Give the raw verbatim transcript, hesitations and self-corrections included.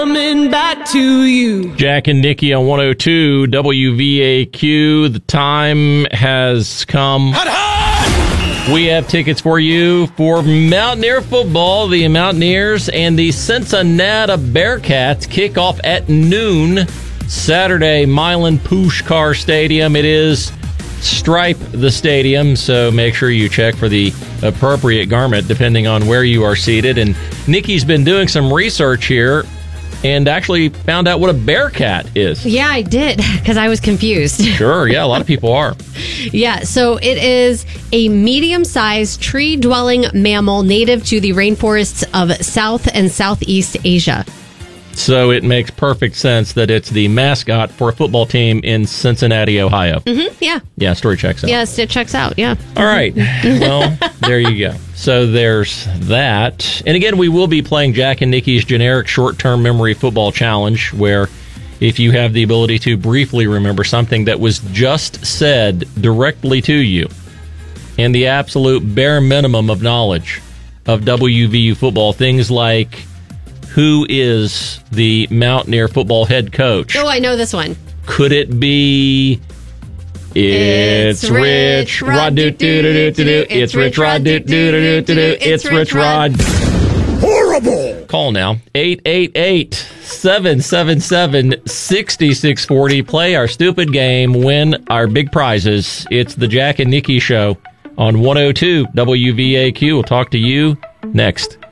Coming back to you. Jack and Nikki on one oh two W V A Q. The time has come. Hot, hot! We have tickets for you for Mountaineer football. The Mountaineers and the Cincinnati Bearcats kick off at noon Saturday, Milan Puskar Stadium. It is Stripe the stadium, so make sure you check for the appropriate garment depending on where you are seated. And Nikki's been doing some research here and actually found out what a bearcat is. Yeah, I did, because I was confused. Sure, yeah, a lot of people are. Yeah, so it is a medium-sized tree-dwelling mammal native to the rainforests of South and Southeast Asia. So it makes perfect sense that it's the mascot for a football team in Cincinnati, Ohio. Mm-hmm, yeah. Yeah, story checks out. Yes, it checks out, yeah. All right. Well, there you go. So there's that. And again, we will be playing Jack and Nikki's generic short-term memory football challenge, where if you have the ability to briefly remember something that was just said directly to you and the absolute bare minimum of knowledge of W V U football, things like who is the Mountaineer football head coach? Oh, I know this one. Could it be... It's, it's Rich Rod. Do, do, do, do, do. It's Rich Rod. Do, do, do, do, do. It's Rich Rod. Horrible! Call now. eight eight eight, seven seven seven, six six four zero. Play our stupid game. Win our big prizes. It's the Jack and Nikki Show on one oh two W V A Q. We'll talk to you next.